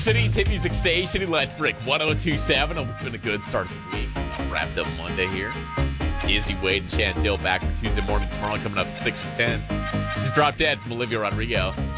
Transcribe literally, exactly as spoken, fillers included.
City's hit music station, Electric one oh two point seven. Hope it's been a good start to the week. Wrapped up Monday here. Izzy, Wade, and Chantel back for Tuesday morning tomorrow, coming up six to ten. This is Drop Dead from Olivia Rodrigo.